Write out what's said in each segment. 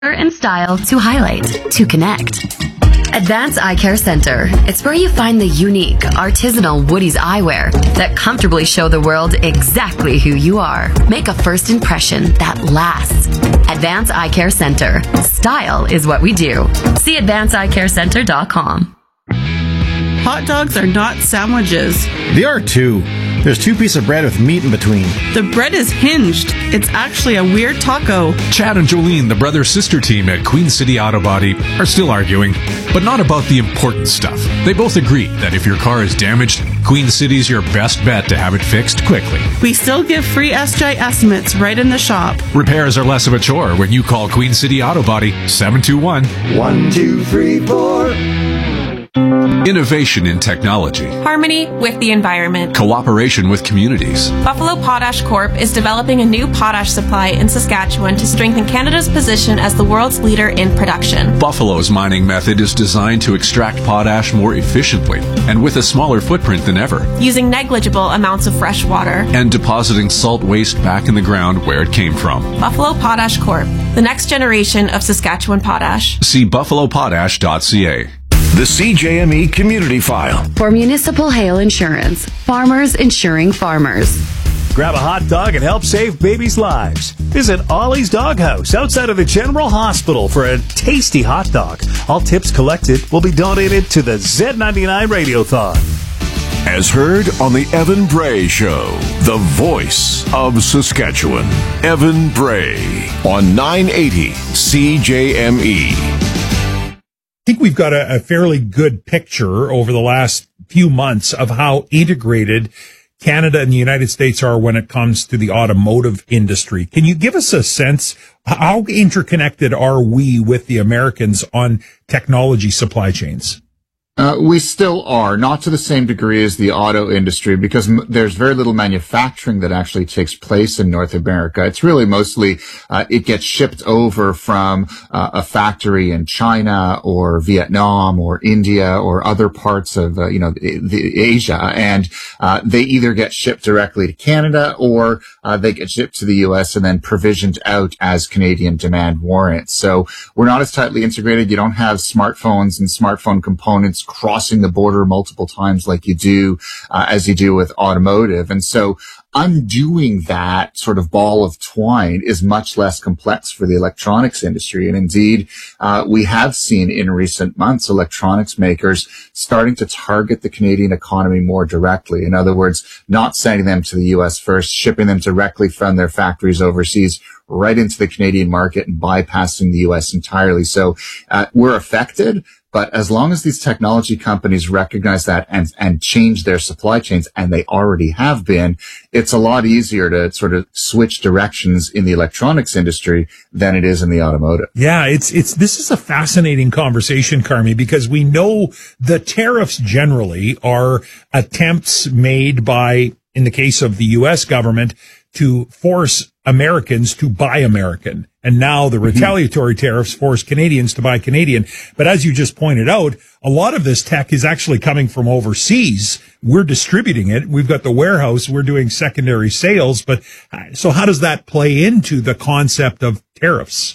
and style to highlight, to connect. Advance Eye Care Center. It's where you find the unique, artisanal Woody's eyewear that comfortably show the world exactly who you are. Make a first impression that lasts. Advance Eye Care Center. Style is what we do. See advanceeyecarecenter.com. Hot dogs are not sandwiches. They are too. There's 2 pieces of bread with meat in between. The bread is hinged. It's actually a weird taco. Chad and Jolene, the brother-sister team at Queen City Auto Body, are still arguing, but not about the important stuff. They both agree that if your car is damaged, Queen City's your best bet to have it fixed quickly. We still give free SJ estimates right in the shop. Repairs are less of a chore when you call Queen City Auto Body 721-1234. Innovation in technology. Harmony with the environment. Cooperation with communities. Buffalo Potash Corp. is developing a new potash supply in Saskatchewan to strengthen Canada's position as the world's leader in production. Buffalo's mining method is designed to extract potash more efficiently and with a smaller footprint than ever. Using negligible amounts of fresh water. And depositing salt waste back in the ground where it came from. Buffalo Potash Corp. The next generation of Saskatchewan potash. See buffalopotash.ca. The CJME Community File. For municipal hail insurance, farmers insuring farmers. Grab a hot dog and help save babies' lives. Visit Ollie's Doghouse outside of the General Hospital for a tasty hot dog. All tips collected will be donated to the Z99 Radiothon. As heard on the Evan Bray Show, the voice of Saskatchewan. Evan Bray on 980 CJME. I think we've got a fairly good picture over the last few months of how integrated Canada and the United States are when it comes to the automotive industry. Can you give us a sense, how interconnected are we with the Americans on technology supply chains? We still are, not to the same degree as the auto industry, because there's very little manufacturing that actually takes place in North America. It's really mostly, it gets shipped over from a factory in China or Vietnam or India or other parts of, Asia. And they either get shipped directly to Canada or they get shipped to the U.S. and then provisioned out as Canadian demand warrants. So we're not as tightly integrated. You don't have smartphones and smartphone components crossing the border multiple times like you do, as you do with automotive. And so undoing that sort of ball of twine is much less complex for the electronics industry. And indeed, we have seen in recent months electronics makers starting to target the Canadian economy more directly. In other words, not sending them to the U.S. first, shipping them directly from their factories overseas right into the Canadian market and bypassing the U.S. entirely. So we're affected. But as long as these technology companies recognize that and change their supply chains, and they already have been, it's a lot easier to sort of switch directions in the electronics industry than it is in the automotive. Yeah, this is a fascinating conversation, Carmi, because we know the tariffs generally are attempts made by, in the case of the U.S. government, to force Americans to buy American. And now the retaliatory tariffs force Canadians to buy Canadian. But as you just pointed out, a lot of this tech is actually coming from overseas. We're distributing it. We've got the warehouse. We're doing secondary sales. But so how does that play into the concept of tariffs?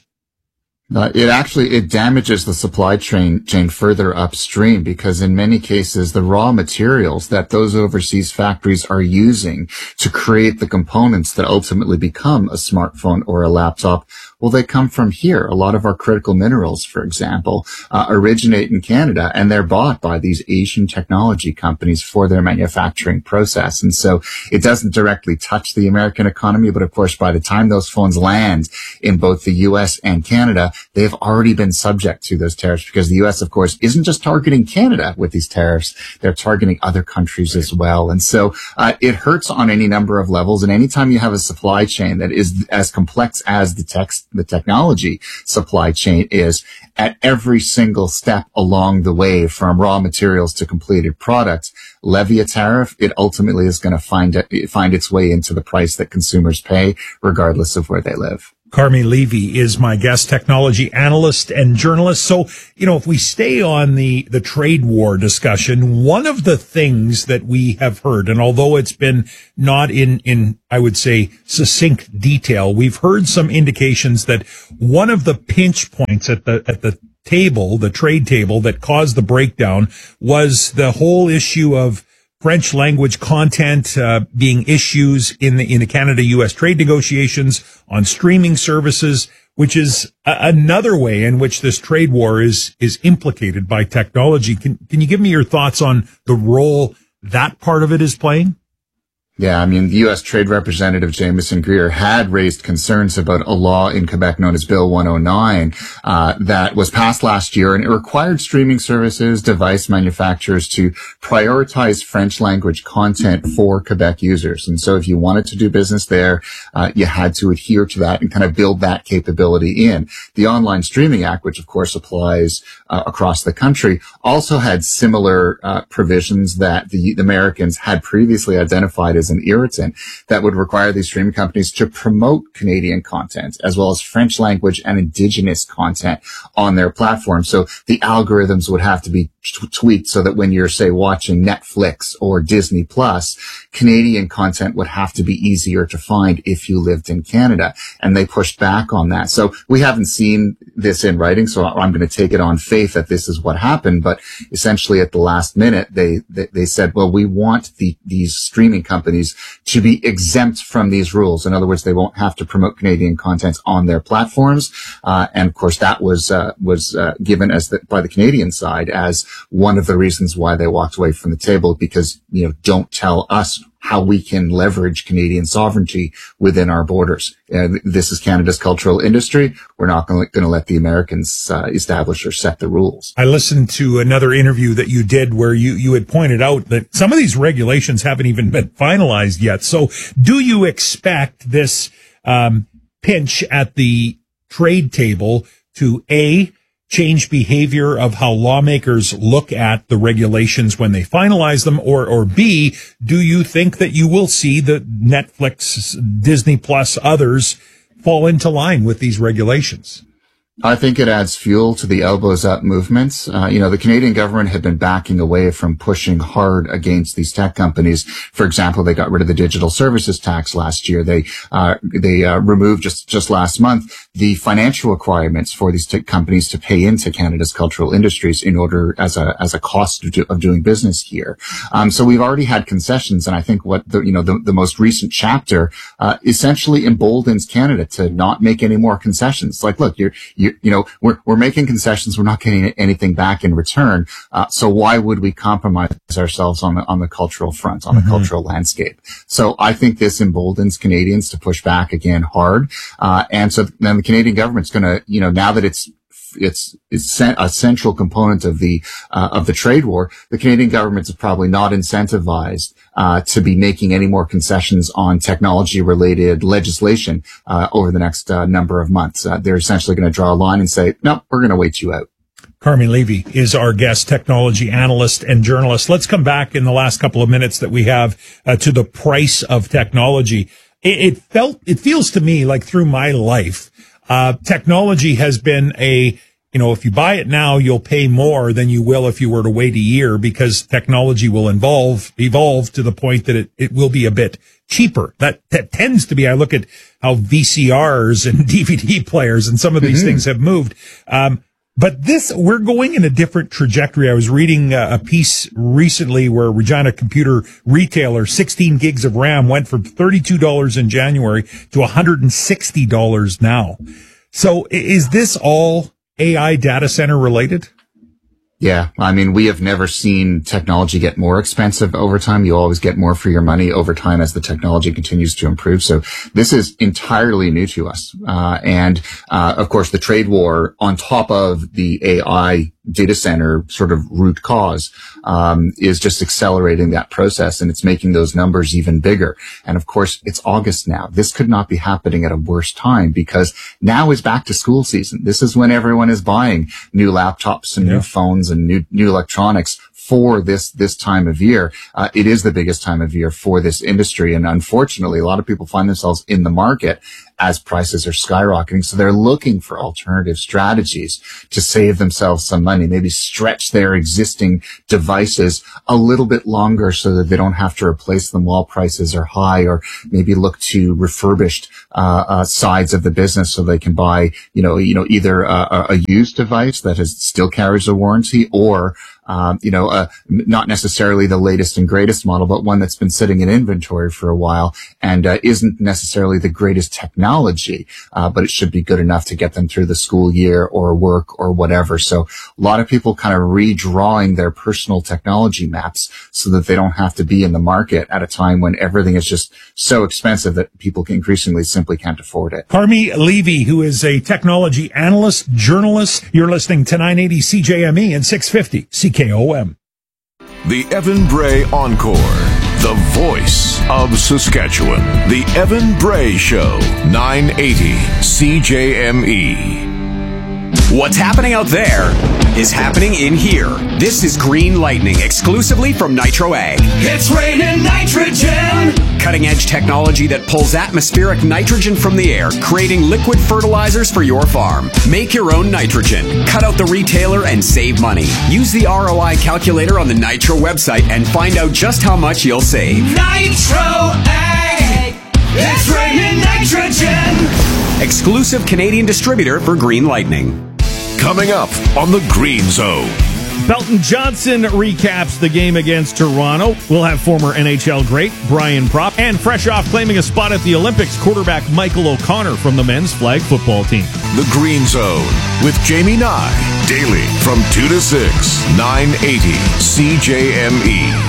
It damages the supply chain further upstream, because in many cases, the raw materials that those overseas factories are using to create the components that ultimately become a smartphone or a laptop, well, they come from here. A lot of our critical minerals, for example, originate in Canada, and they're bought by these Asian technology companies for their manufacturing process. And so it doesn't directly touch the American economy, but of course, by the time those phones land in both the U.S. and Canada, they've already been subject to those tariffs, because the U.S., of course, isn't just targeting Canada with these tariffs. They're targeting other countries as well. And so it hurts on any number of levels. And anytime you have a supply chain that is as complex as the technology supply chain is, at every single step along the way, from raw materials to completed products, levy a tariff, it ultimately is going to find its way into the price that consumers pay, regardless of where they live. Carmi Levy is my guest, technology analyst and journalist. So, if we stay on the trade war discussion, one of the things that we have heard, and although it's been not in, I would say, succinct detail, we've heard some indications that one of the pinch points at the table, the trade table that caused the breakdown was the whole issue of French language content being issues in the Canada-U.S. trade negotiations on streaming services, which is another way in which this trade war is implicated by technology. Can you give me your thoughts on the role that part of it is playing? Yeah, I mean, the U.S. Trade Representative Jameson Greer had raised concerns about a law in Quebec known as Bill 109 that was passed last year, and it required streaming services, device manufacturers to prioritize French language content for Quebec users. And so if you wanted to do business there, you had to adhere to that and kind of build that capability in. The Online Streaming Act, which of course applies across the country, also had similar provisions that the Americans had previously identified as an irritant that would require these streaming companies to promote Canadian content as well as French language and Indigenous content on their platform. So the algorithms would have to be tweaked so that when you're, say, watching Netflix or Disney Plus, Canadian content would have to be easier to find if you lived in Canada. And they pushed back on that. So we haven't seen this in writing, so I'm going to take it on faith that this is what happened. But essentially at the last minute, they said, well, we want these streaming companies to be exempt from these rules. In other words, they won't have to promote Canadian content on their platforms. And of course, that was given by the Canadian side as one of the reasons why they walked away from the table, because, don't tell us how we can leverage Canadian sovereignty within our borders. This is Canada's cultural industry. We're not going to let the Americans establish or set the rules. I listened to another interview that you did where you had pointed out that some of these regulations haven't even been finalized yet. So do you expect this pinch at the trade table to change behavior of how lawmakers look at the regulations when they finalize them, or B, do you think that you will see the Netflix, Disney Plus, others fall into line with these regulations? I think it adds fuel to the elbows up movements. The Canadian government had been backing away from pushing hard against these tech companies. For example, they got rid of the digital services tax last year. They removed just last month the financial requirements for these tech companies to pay into Canada's cultural industries in order as a cost of doing business here. So we've already had concessions, and I think what the most recent chapter essentially emboldens Canada to not make any more concessions. Like, look, we're making concessions. We're not getting anything back in return. So why would we compromise ourselves on the cultural front, on the cultural landscape? So I think this emboldens Canadians to push back again hard. And so then the Canadian government's going to, now that it's a central component of the trade war, the Canadian government is probably not incentivized to be making any more concessions on technology-related legislation over the next number of months. They're essentially going to draw a line and say, no, we're going to wait you out. Carmi Levy is our guest, technology analyst and journalist. Let's come back in the last couple of minutes that we have to the price of technology. It feels to me like through my life, technology has been if you buy it now, you'll pay more than you will if you were to wait a year, because technology will evolve to the point that it will be a bit cheaper. That tends to be, I look at how VCRs and DVD players and some of these things have moved. But we're going in a different trajectory. I was reading a piece recently where Regina Computer Retailer, 16 gigs of RAM went from $32 in January to $160 now. So is this all AI data center related? Yeah. I mean, we have never seen technology get more expensive over time. You always get more for your money over time as the technology continues to improve. So this is entirely new to us. Of course, the trade war on top of the AI data center sort of root cause, is just accelerating that process, and it's making those numbers even bigger. And of course, it's August now. This could not be happening at a worse time, because now is back to school season. This is when everyone is buying new laptops and new phones and new electronics for this time of year. It is the biggest time of year for this industry. And unfortunately, a lot of people find themselves in the market as prices are skyrocketing. So they're looking for alternative strategies to save themselves some money, maybe stretch their existing devices a little bit longer so that they don't have to replace them while prices are high, or maybe look to refurbished sides of the business so they can buy, either a used device that still carries a warranty, or not necessarily the latest and greatest model, but one that's been sitting in inventory for a while and isn't necessarily the greatest technology, but it should be good enough to get them through the school year or work or whatever. So a lot of people kind of redrawing their personal technology maps so that they don't have to be in the market at a time when everything is just so expensive that people increasingly simply can't afford it. Carmi Levy, who is a technology analyst, journalist. You're listening to 980 CJME and 650 CKOM. The Evan Bray Encore, the voice of Saskatchewan. The Evan Bray Show, 980 CJME. What's happening out there is happening in here. This is Green Lightning, exclusively from Nitro Ag. It's raining nitrogen! Cutting-edge technology that pulls atmospheric nitrogen from the air, creating liquid fertilizers for your farm. Make your own nitrogen. Cut out the retailer and save money. Use the ROI calculator on the Nitro website and find out just how much you'll save. Nitro Ag! It's raining nitrogen! Exclusive Canadian distributor for Green Lightning. Coming up on the Green Zone. Belton Johnson recaps the game against Toronto. We'll have former NHL great Brian Propp, and fresh off claiming a spot at the Olympics, quarterback Michael O'Connor from the men's flag football team. The Green Zone with Jamie Nye. Daily from 2 to 6, 980 CJME.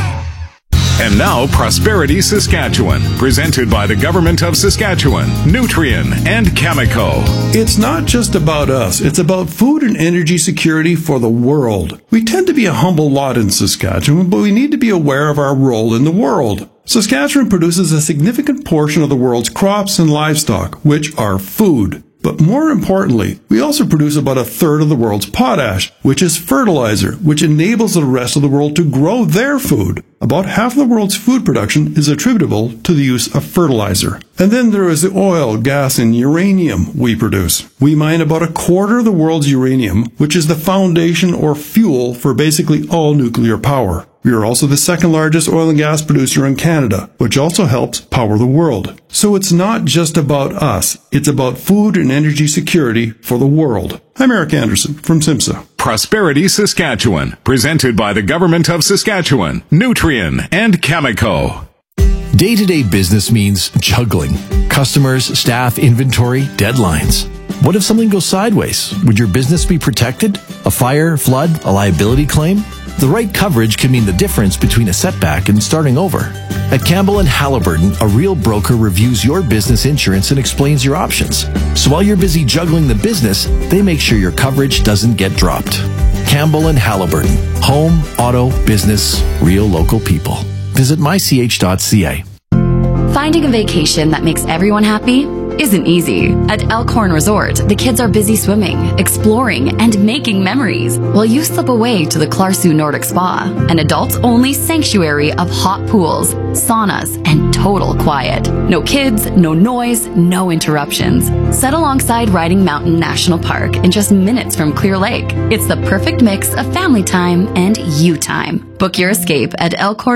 And now, Prosperity Saskatchewan, presented by the Government of Saskatchewan, Nutrien, and Cameco. It's not just about us. It's about food and energy security for the world. We tend to be a humble lot in Saskatchewan, but we need to be aware of our role in the world. Saskatchewan produces a significant portion of the world's crops and livestock, which are food. But more importantly, we also produce about a third of the world's potash, which is fertilizer, which enables the rest of the world to grow their food. About half of the world's food production is attributable to the use of fertilizer. And then there is the oil, gas, and uranium we produce. We mine about a quarter of the world's uranium, which is the foundation or fuel for basically all nuclear power. We are also the second largest oil and gas producer in Canada, which also helps power the world. So it's not just about us. It's about food and energy security for the world. I'm Eric Anderson from SIMSA. Prosperity Saskatchewan, presented by the Government of Saskatchewan, Nutrien, and Cameco. Day-to-day business means juggling. Customers, staff, inventory, deadlines. What if something goes sideways? Would your business be protected? A fire, flood, a liability claim? The right coverage can mean the difference between a setback and starting over. At Campbell & Halliburton, a real broker reviews your business insurance and explains your options. So while you're busy juggling the business, they make sure your coverage doesn't get dropped. Campbell & Halliburton. Home, auto, business, real local people. Visit mych.ca. Finding a vacation that makes everyone happy isn't easy. At Elkhorn Resort, the kids are busy swimming, exploring, and making memories, while you slip away to the Clarsu Nordic Spa, an adults-only sanctuary of hot pools, saunas, and total quiet. No kids, no noise, no interruptions. Set alongside Riding Mountain National Park in just minutes from Clear Lake. It's the perfect mix of family time and you time. Book your escape at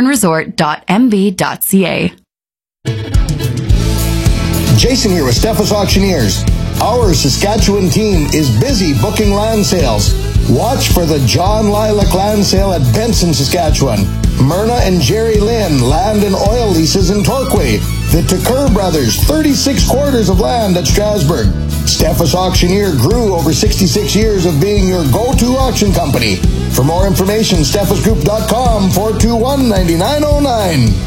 elkhornresort.mb.ca. Jason here with Steffes Auctioneers. Our Saskatchewan team is busy booking land sales. Watch for the John Lilac Land Sale at Benson, Saskatchewan. Myrna and Jerry Lynn land and oil leases in Torquay. The Tucker Brothers, 36 quarters of land at Strasbourg. Steffes Auctioneer grew over 66 years of being your go-to auction company. For more information, steffesgroup.com, 421-9909.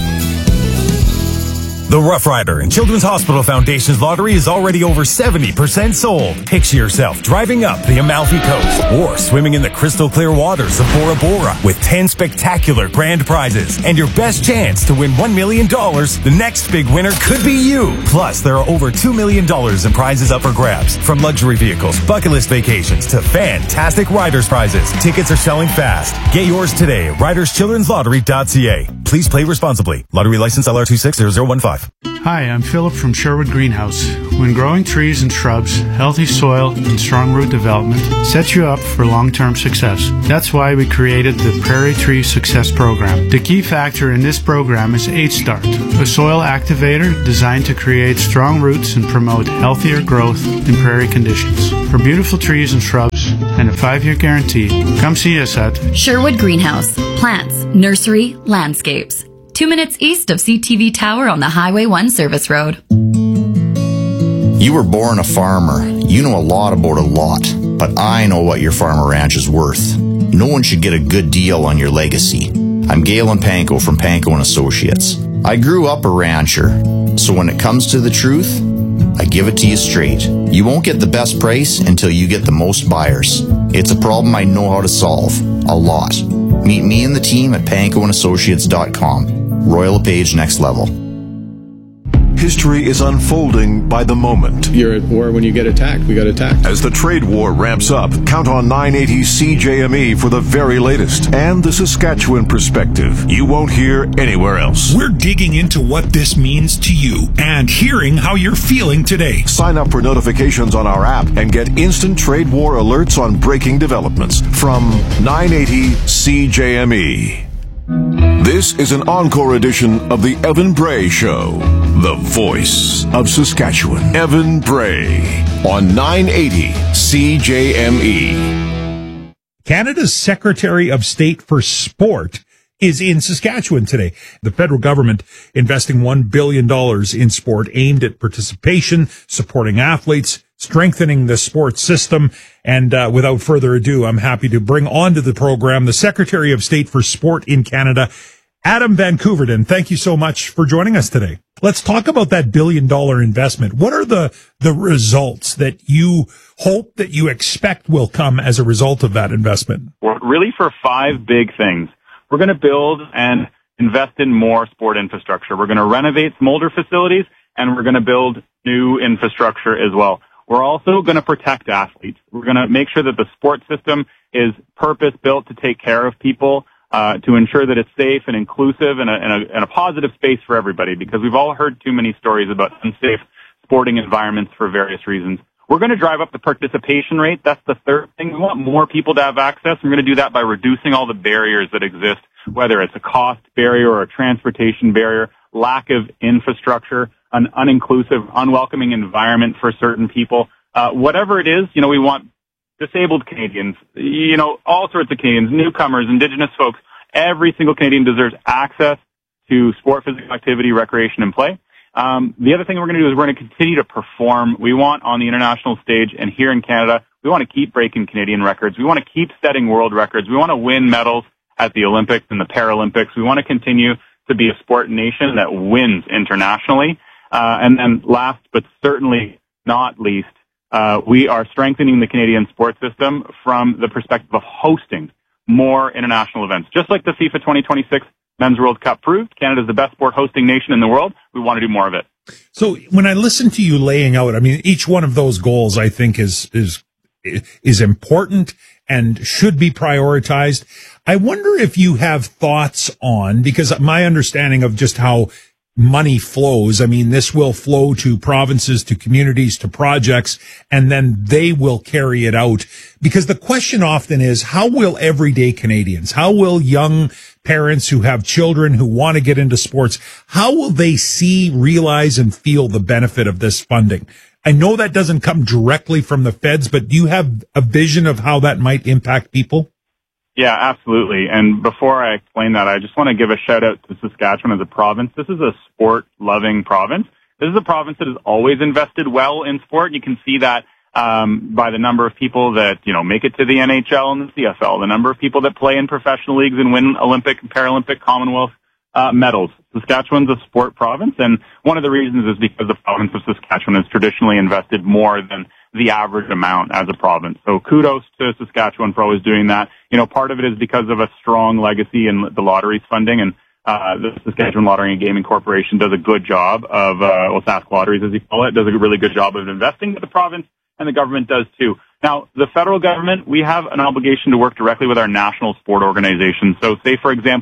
The Rough Rider and Children's Hospital Foundation's lottery is already over 70% sold. Picture yourself driving up the Amalfi Coast or swimming in the crystal clear waters of Bora Bora with 10 spectacular grand prizes and your best chance to win $1 million. The next big winner could be you. Plus, there are over $2 million in prizes up for grabs, from luxury vehicles, bucket list vacations, to fantastic Riders prizes. Tickets are selling fast. Get yours today at riderschildrenslottery.ca. Please play responsibly. Lottery license LR26015. Hi, I'm Philip from Sherwood Greenhouse. When growing trees and shrubs, healthy soil and strong root development sets you up for long-term success. That's why we created the Prairie Tree Success Program. The key factor in this program is H-Start, a soil activator designed to create strong roots and promote healthier growth in prairie conditions. For beautiful trees and shrubs and a 5-year guarantee, come see us at Sherwood Greenhouse. Plants, nursery, landscapes. 2 minutes east of CTV Tower on the Highway 1 service road. You were born a farmer. You know a lot about a lot, but I know what your farm or ranch is worth. No one should get a good deal on your legacy. I'm Galen Panko from Panko & Associates. I grew up a rancher, so when it comes to the truth, I give it to you straight. You won't get the best price until you get the most buyers. It's a problem I know how to solve. A lot. Meet me and the team at pankoandassociates.com. Royal LePage Next Level. History is unfolding by the moment. You're at war when you get attacked. We got attacked. As the trade war ramps up, count on 980 CJME for the very latest and the Saskatchewan perspective you won't hear anywhere else. We're digging into what this means to you and hearing how you're feeling today. Sign up for notifications on our app and get instant trade war alerts on breaking developments from 980 CJME. This is an encore edition of the Evan Bray Show, the voice of Saskatchewan. Evan Bray on 980 CJME. Canada's Secretary of State for Sport is in Saskatchewan today. The federal government investing $1 billion in sport aimed at participation, supporting athletes, strengthening the sports system. And without further ado, I'm happy to bring onto the program the Secretary of State for Sport in Canada, Adam Van Koeverden. Thank you so much for joining us today. Let's talk about that $1 billion investment. What are the results that you hope, that you expect will come as a result of that investment? We're really for 5 big things. We're going to build and invest in more sport infrastructure. We're going to renovate some older facilities, and we're going to build new infrastructure as well. We're also going to protect athletes. We're going to make sure that the sports system is purpose-built to take care of people, to ensure that it's safe and inclusive and a positive space for everybody, because we've all heard too many stories about unsafe sporting environments for various reasons. We're going to drive up the participation rate. That's the third thing. We want more people to have access. We're going to do that by reducing all the barriers that exist, whether it's a cost barrier or a transportation barrier, lack of infrastructure, an uninclusive, unwelcoming environment for certain people. Whatever it is, we want disabled Canadians, all sorts of Canadians, newcomers, Indigenous folks. Every single Canadian deserves access to sport, physical activity, recreation, and play. The other thing we're going to do is we're going to continue to perform. We want on the international stage and here in Canada, we want to keep breaking Canadian records. We want to keep setting world records. We want to win medals at the Olympics and the Paralympics. We want to continue to be a sport nation that wins internationally. And then last but certainly not least, we are strengthening the Canadian sports system from the perspective of hosting more international events. Just like the FIFA 2026 Men's World Cup proved, Canada is the best sport hosting nation in the world. We want to do more of it. So when I listen to you laying out, each one of those goals I think is important and should be prioritized. I wonder if you have thoughts on, because my understanding of just how money flows, this will flow to provinces, to communities, to projects, and then they will carry it out. Because the question often is, how will everyday Canadians, how will young parents who have children who want to get into sports, how will they see, realize, and feel the benefit of this funding? I know that doesn't come directly from the feds, but do you have a vision of how that might impact people? Yeah, absolutely. And before I explain that, I just want to give a shout out to Saskatchewan as a province. This is a sport-loving province. This is a province that has always invested well in sport. You can see that by the number of people that, make it to the NHL and the CFL, the number of people that play in professional leagues and win Olympic and Paralympic Commonwealth medals. Saskatchewan's a sport province, and one of the reasons is because the province of Saskatchewan has traditionally invested more than the average amount as a province. So kudos to Saskatchewan for always doing that. Part of it is because of a strong legacy in the lotteries funding, and the Saskatchewan Lottery and Gaming Corporation does a good job of, Sask Lotteries as you call it, does a really good job of investing, but the province and the government does too. Now, the federal government, we have an obligation to work directly with our national sport organizations. So say, for example,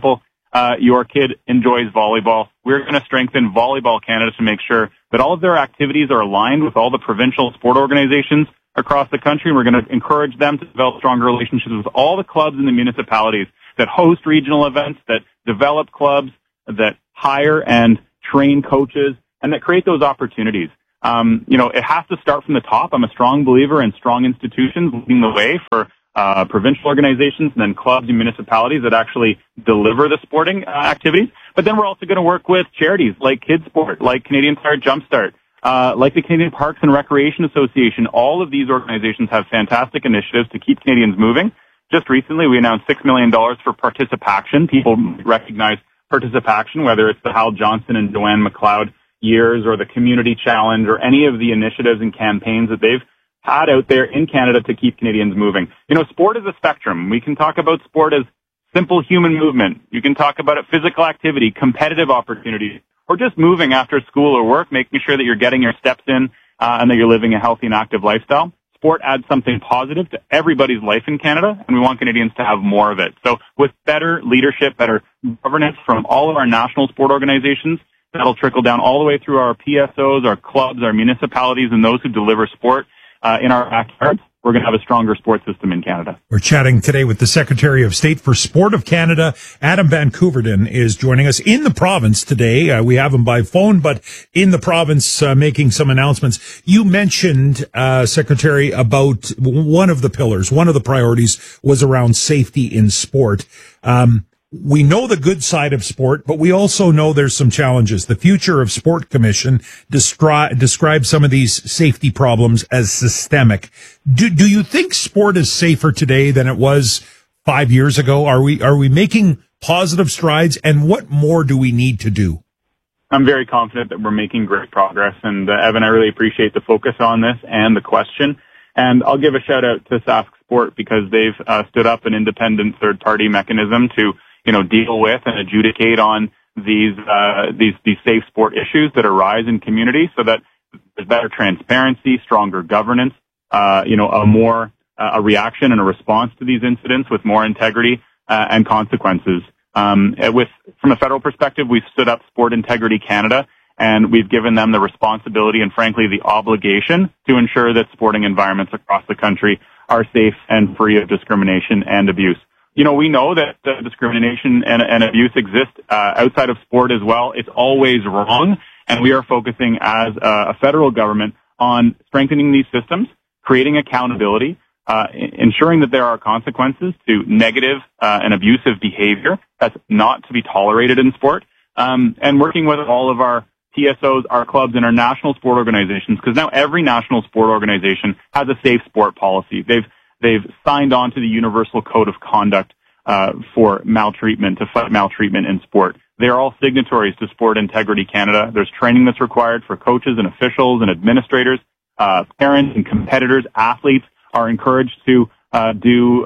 your kid enjoys volleyball, we're going to strengthen Volleyball Canada to make sure that all of their activities are aligned with all the provincial sport organizations across the country. We're going to encourage them to develop stronger relationships with all the clubs in the municipalities that host regional events, that develop clubs, that hire and train coaches, and that create those opportunities. It has to start from the top. I'm a strong believer in strong institutions leading the way for provincial organizations and then clubs and municipalities that actually deliver the sporting activities. But then we're also going to work with charities like Kids Sport, like Canadian Tire Jumpstart, like the Canadian Parks and Recreation Association. All of these organizations have fantastic initiatives to keep Canadians moving. Just recently, we announced $6 million for Participation. People recognize Participation, whether it's the Hal Johnson and Joanne McLeod years or the Community Challenge or any of the initiatives and campaigns that they've had out there in Canada to keep Canadians moving. Sport is a spectrum. We can talk about sport as simple human movement. You can talk about it physical activity, competitive opportunities, or just moving after school or work, making sure that you're getting your steps in and that you're living a healthy and active lifestyle. Sport adds something positive to everybody's life in Canada, and we want Canadians to have more of it. So with better leadership, better governance from all of our national sport organizations, that'll trickle down all the way through our PSOs, our clubs, our municipalities, and those who deliver sport in our backyards. We're going to have a stronger sports system in Canada. We're chatting today with the Secretary of State for Sport of Canada. Adam Van Koeverden is joining us in the province today. We have him by phone, but in the province making some announcements. You mentioned, Secretary, about one of the pillars, one of the priorities was around safety in sport. We know the good side of sport, but we also know there's some challenges. The Future of Sport Commission describes some of these safety problems as systemic. Do you think sport is safer today than it was 5 years ago? Are we making positive strides, and what more do we need to do? I'm very confident that we're making great progress, and Evan, I really appreciate the focus on this and the question. And I'll give a shout out to Sask Sport because they've stood up an independent third-party mechanism to deal with and adjudicate on these safe sport issues that arise in communities so that there's better transparency, stronger governance, a reaction and a response to these incidents with more integrity, and consequences. From a federal perspective, we've stood up Sport Integrity Canada, and we've given them the responsibility and frankly the obligation to ensure that sporting environments across the country are safe and free of discrimination and abuse. We know that discrimination and abuse exist outside of sport as well. It's always wrong, and we are focusing as a federal government on strengthening these systems, creating accountability, ensuring that there are consequences to negative and abusive behavior that's not to be tolerated in sport, and working with all of our PSOs, our clubs, and our national sport organizations, because now every national sport organization has a safe sport policy. They've signed on to the Universal Code of Conduct for maltreatment, to fight maltreatment in sport. They're all signatories to Sport Integrity Canada. There's training that's required for coaches and officials and administrators. Parents and competitors, athletes are encouraged to do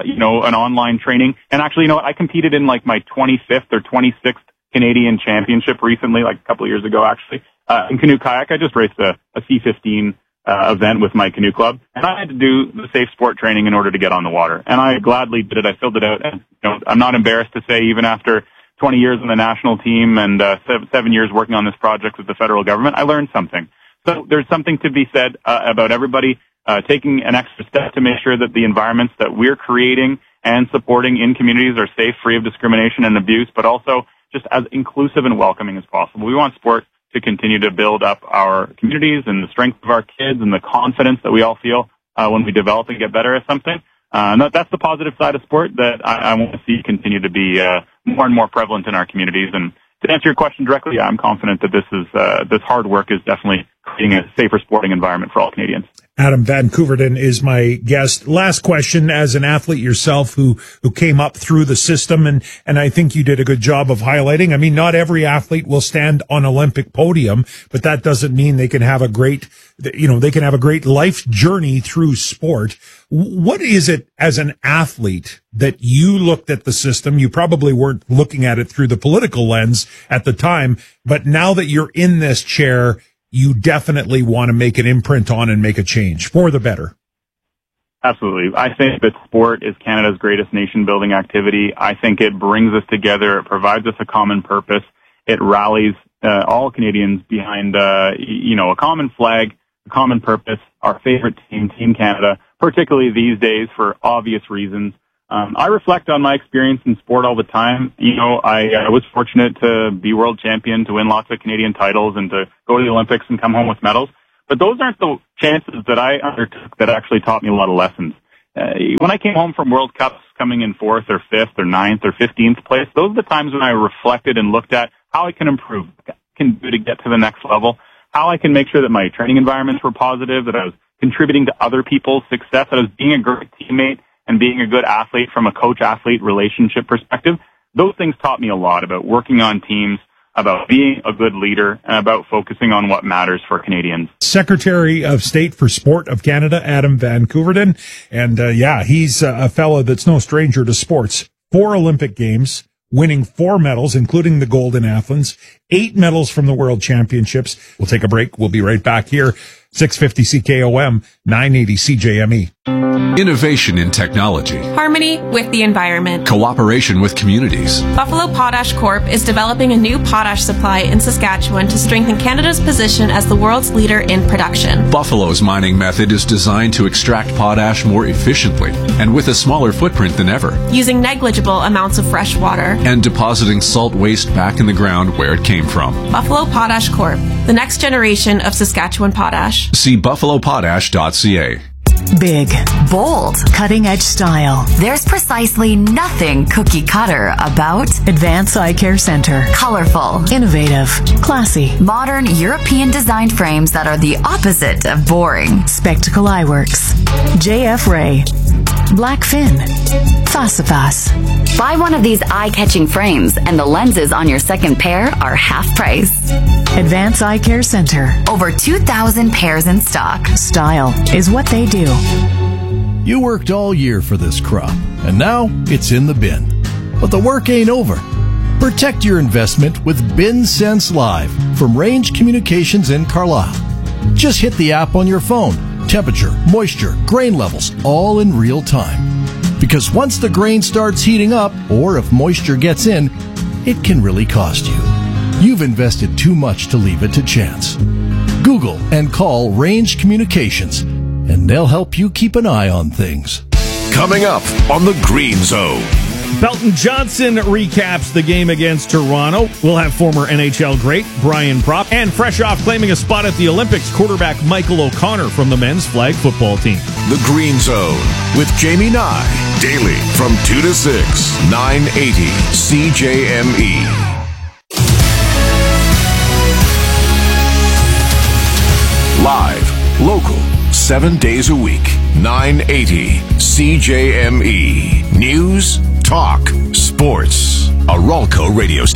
an online training. And actually, I competed in like my 25th or 26th Canadian Championship recently, like a couple of years ago, actually. In canoe kayak, I just raced a C15 event with my canoe club, and I had to do the safe sport training in order to get on the water. And I gladly did it. I filled it out. And, I'm not embarrassed to say, even after 20 years on the national team and 7 years working on this project with the federal government, I learned something. So there's something to be said about everybody taking an extra step to make sure that the environments that we're creating and supporting in communities are safe, free of discrimination and abuse, but also just as inclusive and welcoming as possible. We want sport to continue to build up our communities and the strength of our kids and the confidence that we all feel when we develop and get better at something. That's the positive side of sport that I want to see continue to be more and more prevalent in our communities. And to answer your question directly, I'm confident that this hard work is definitely creating a safer sporting environment for all Canadians. Adam Van Koeverden is my guest. Last question, as an athlete yourself who came up through the system, and I think you did a good job of highlighting. I mean, not every athlete will stand on Olympic podium, but that doesn't mean they can have a great life journey through sport. What is it as an athlete that you looked at the system? You probably weren't looking at it through the political lens at the time, but now that you're in this chair, you definitely want to make an imprint on and make a change for the better. Absolutely. I think that sport is Canada's greatest nation-building activity. I think it brings us together. It provides us a common purpose. It rallies all Canadians behind, a common flag, a common purpose, our favorite team, Team Canada, particularly these days for obvious reasons. I reflect on my experience in sport all the time. I was fortunate to be world champion, to win lots of Canadian titles, and to go to the Olympics and come home with medals. But those aren't the chances that I undertook that actually taught me a lot of lessons. When I came home from World Cups coming in 4th or 5th or 9th or 15th place, those are the times when I reflected and looked at how I can improve, what I can do to get to the next level, how I can make sure that my training environments were positive, that I was contributing to other people's success, that I was being a great teammate and being a good athlete from a coach-athlete relationship perspective. Those things taught me a lot about working on teams, about being a good leader, and about focusing on what matters for Canadians. Secretary of State for Sport of Canada, Adam Van Koeverden. And he's a fellow that's no stranger to sports. 4 Olympic Games, winning 4 medals, including the gold in Athens, 8 medals from the World Championships. We'll take a break. We'll be right back here. 650 CKOM, 980 CJME. Innovation in technology. Harmony with the environment. Cooperation with communities. Buffalo Potash Corp is developing a new potash supply in Saskatchewan to strengthen Canada's position as the world's leader in production. Buffalo's mining method is designed to extract potash more efficiently and with a smaller footprint than ever. Using negligible amounts of fresh water. And depositing salt waste back in the ground where it came from. Buffalo Potash Corp, the next generation of Saskatchewan potash. See buffalopotash.ca. Big, bold, cutting-edge style. There's precisely nothing cookie cutter about Advance Eye Care Center. Colorful, Innovative, classy, modern European designed frames that are the opposite of boring. Spectacle Eyeworks, JF Ray, Blackfin, Fasifas. Buy one of these eye-catching frames and the lenses on your second pair are half price. Advance Eye Care Center. Over 2,000 pairs in stock. Style is what they do. You worked all year for this crop, and now it's in the bin. But the work ain't over. Protect your investment with Bin Sense Live from Range Communications in Carlisle. Just hit the app on your phone. Temperature, moisture, grain levels, all in real time. Because once the grain starts heating up, or if moisture gets in, it can really cost you. You've invested too much to leave it to chance. Google and call Range Communications, and they'll help you keep an eye on things. Coming up on the Green Zone. Belton Johnson recaps the game against Toronto. We'll have former NHL great Brian Propp, and fresh off claiming a spot at the Olympics, quarterback Michael O'Connor from the men's flag football team. The Green Zone with Jamie Nye, daily from 2 to 6, 980 CJME. Live, local, 7 days a week, 980 CJME. News, talk, sports. A Ralco radio station.